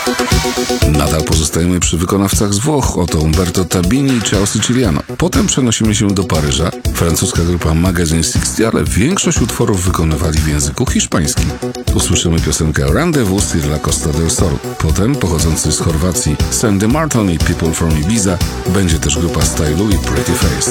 Nadal pozostajemy przy wykonawcach z Włoch, oto Umberto Tabini i Ciao Siciliano. Potem przenosimy się do Paryża. Francuska grupa Magazine 60, ale większość utworów wykonywali w języku hiszpańskim. Usłyszymy piosenkę Rendezvous z La Costa del Sol. Potem pochodzący z Chorwacji Sandy Martin i People from Ibiza będzie też grupa Stylu i Pretty Face.